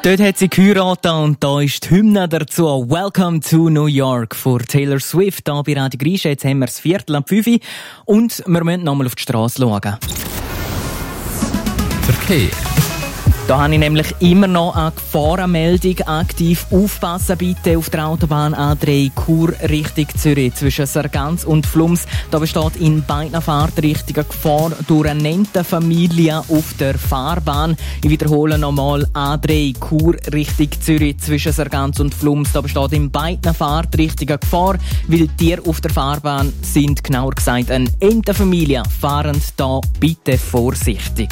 Dort hat sie geheiratet und da ist die Hymne dazu. Welcome to New York von Taylor Swift. Hier bei Radio Grische. Jetzt haben wir es 4:45 und wir müssen nochmal auf die Straße schauen. Verkehr. Da habe ich nämlich immer noch eine Gefahrenmeldung aktiv. Aufpassen bitte auf der Autobahn A3 Chur Richtung Zürich zwischen Sargans und Flums. Da besteht in beiden Fahrtrichtungen Gefahr durch eine Entenfamilie auf der Fahrbahn. Ich wiederhole nochmal A3 Chur Richtung Zürich zwischen Sargans und Flums. Da besteht in beiden Fahrtrichtungen Gefahr, weil Tiere auf der Fahrbahn sind, genauer gesagt eine Entenfamilie. Fahrend da bitte vorsichtig.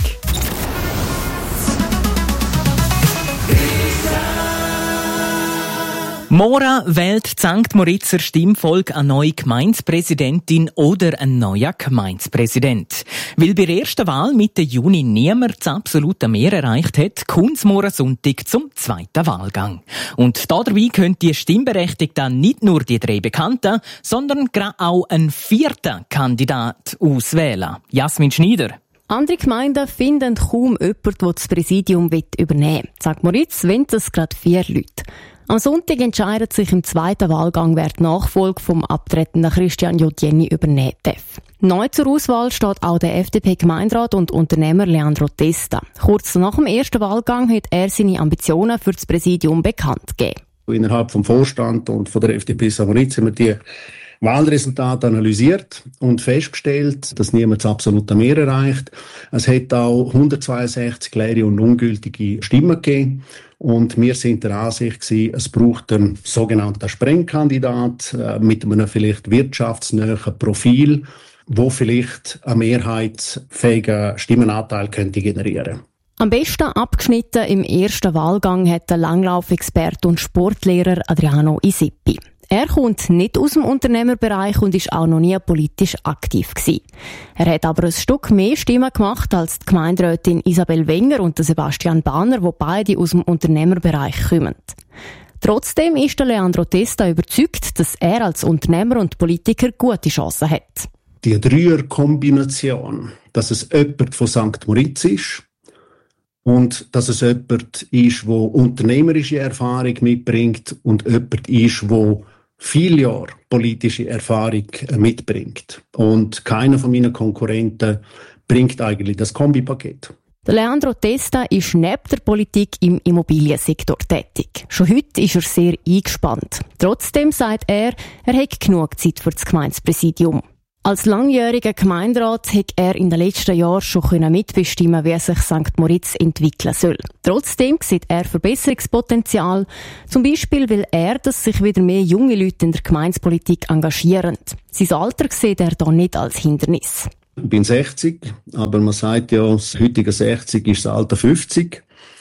Morgen wählt die St. Moritzer Stimmvolk eine neue Gemeindepräsidentin oder einen neuen Gemeindepräsident. Weil bei der ersten Wahl Mitte Juni niemand das absolute Mehr erreicht hat, kommt es morgen Sonntag zum zweiten Wahlgang. Und dabei können die Stimmberechtigten nicht nur die 3 Bekannten, sondern gerade auch einen 4. Kandidat auswählen. Jasmin Schneider. Andere Gemeinden finden kaum jemanden, der das Präsidium übernehmen will. St. Moritz wollen es gerade 4 Leute. Am Sonntag entscheidet sich im zweiten Wahlgang, wer die Nachfolge vom abtretenden Christian Jodjeni übernehmen darf. Neu zur Auswahl steht auch der FDP-Gemeinderat und Unternehmer Leandro Testa. Kurz nach dem ersten Wahlgang hat er seine Ambitionen für das Präsidium bekannt gegeben. Innerhalb vom Vorstand und von der FDP St. Moritz haben wir die Wahlresultate analysiert und festgestellt, dass niemand das absolute Mehr erreicht. Es hat auch 162 leere und ungültige Stimmen gegeben. Und wir sind der Ansicht gewesen, es braucht einen sogenannten Sprengkandidat mit einem vielleicht wirtschaftsnähen Profil, wo vielleicht einen mehrheitsfähigen Stimmenanteil könnte generieren. Am besten abgeschnitten im ersten Wahlgang hat der Langlaufexperte und Sportlehrer Adriano Isippi. Er kommt nicht aus dem Unternehmerbereich und ist auch noch nie politisch aktiv gewesen. Er hat aber ein Stück mehr Stimmen gemacht als die Gemeinderätin Isabel Wenger und Sebastian Bahner, die beide aus dem Unternehmerbereich kommen. Trotzdem ist der Leandro Testa überzeugt, dass er als Unternehmer und Politiker gute Chancen hat. Die Dreierkombination, dass es jemand von St. Moritz ist und dass es jemand ist, der unternehmerische Erfahrung mitbringt und jemand ist, der viele Jahre politische Erfahrung mitbringt. Und keiner von meinen Konkurrenten bringt eigentlich das Kombipaket. Der Leandro Testa ist neben der Politik im Immobiliensektor tätig. Schon heute ist er sehr eingespannt. Trotzdem sagt er hat genug Zeit für das Gemeindepräsidium. Als langjähriger Gemeinderat hat er in den letzten Jahren schon mitbestimmen, wie sich St. Moritz entwickeln soll. Trotzdem sieht er Verbesserungspotenzial. Zum Beispiel will er, dass sich wieder mehr junge Leute in der Gemeindepolitik engagieren. Sein Alter sieht er da nicht als Hindernis. Ich bin 60, aber man sagt ja, das heutige 60 ist das Alter 50.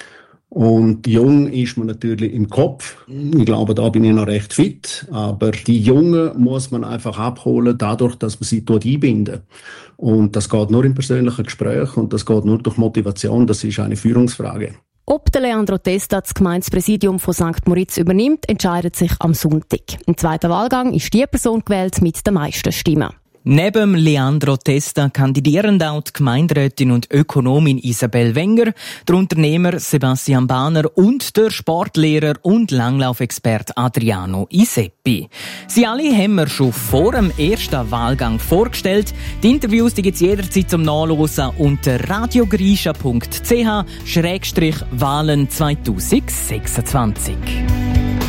Und jung ist man natürlich im Kopf. Ich glaube, da bin ich noch recht fit. Aber die Jungen muss man einfach abholen, dadurch, dass man sie dort einbinden. Und das geht nur im persönlichen Gespräch und das geht nur durch Motivation. Das ist eine Führungsfrage. Ob der Leandro Testa das Gemeindepräsidium von St. Moritz übernimmt, entscheidet sich am Sonntag. Im zweiten Wahlgang ist die Person gewählt mit den meisten Stimmen. Neben Leandro Testa kandidieren auch die Gemeinderätin und Ökonomin Isabel Wenger, der Unternehmer Sebastian Bahner und der Sportlehrer und Langlaufexperte Adriano Isippi. Sie alle haben wir schon vor dem ersten Wahlgang vorgestellt. Die Interviews gibt es jederzeit zum Nachlesen unter radiogrischa.ch/Wahlen 2026.